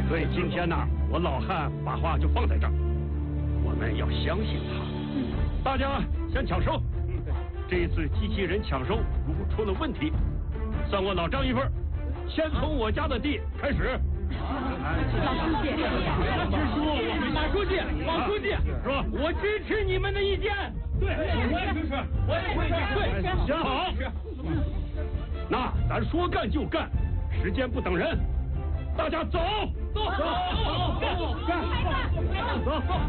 所以今天呢，我老汉把话就放在这儿，我们要相信他。大家先抢收。这一次机器人抢收如果出了问题，算我老张一份。先从我家的地开始。 老书记， 马书记，王书记， 说， 我支持你们的意见。对，我也支持，我也支持。 对，行好。那咱说干就干，时间不等人，大家走， 走，干， 走。